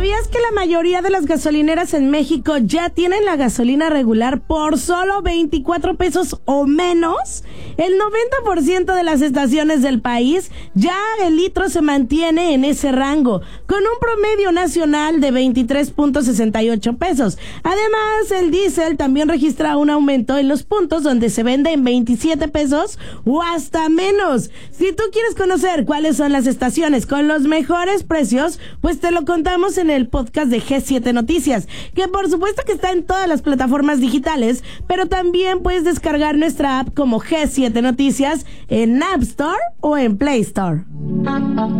¿Sabías que la mayoría de las gasolineras en México ya tienen la gasolina regular por solo 24 pesos o menos? El 90% de las estaciones del país ya el litro se mantiene en ese rango, con un promedio nacional de 23.68 pesos. Además, el diésel también registra un aumento en los puntos donde se vende en 27 pesos o hasta menos. Si tú quieres conocer cuáles son las estaciones con los mejores precios, pues te lo contamos en el podcast de G7 Noticias, que por supuesto que está en todas las plataformas digitales, pero también puedes descargar nuestra app como G7 Noticias en App Store o en Play Store.